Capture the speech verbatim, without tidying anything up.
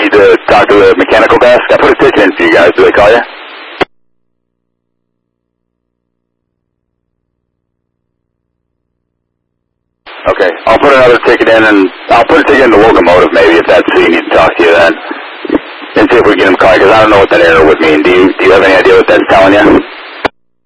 need to talk to the mechanical desk? I put a ticket in for you guys. Do they call you? Okay, I'll put another ticket in, and I'll put a ticket in the locomotive maybe if that's who you need to talk to you then. And see if we get him called, because I don't know what that error would mean. Do you, do you have any idea what that's telling you?